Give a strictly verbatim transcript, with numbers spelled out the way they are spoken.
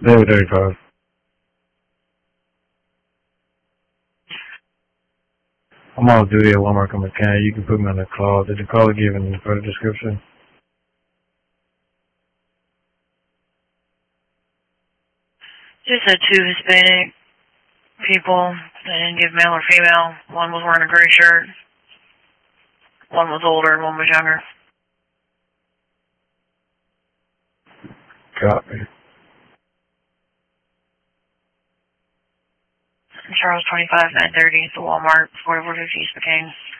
David thirty-five. I'm off duty at Walmart Company County. You can put me on the call. Did the caller give any further description? Just had two Hispanic people. They didn't give male or female. One was wearing a gray shirt. One was older and one was younger. Copy. Charles twenty-five, nine thirty at the Walmart, forty-four fifty East McCain.